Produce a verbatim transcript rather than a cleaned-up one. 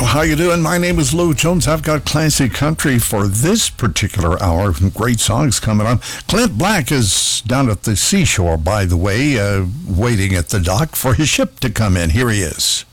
how you doing? My name is Lou Jones. I've got classic country for this particular hour. Great songs coming on. Clint Black is down at the seashore, by the way, uh, waiting at the dock for his ship to come in. Here he is.